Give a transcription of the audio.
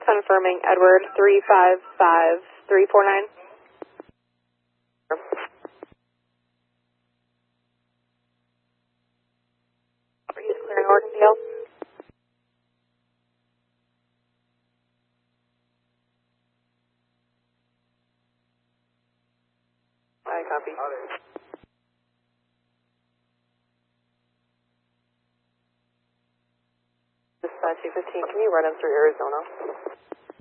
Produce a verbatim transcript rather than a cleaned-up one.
Confirming Edward three five five three four nine. He's clearing Ordendale. I copy. Dispatch two fifteen, can you run him through Arizona?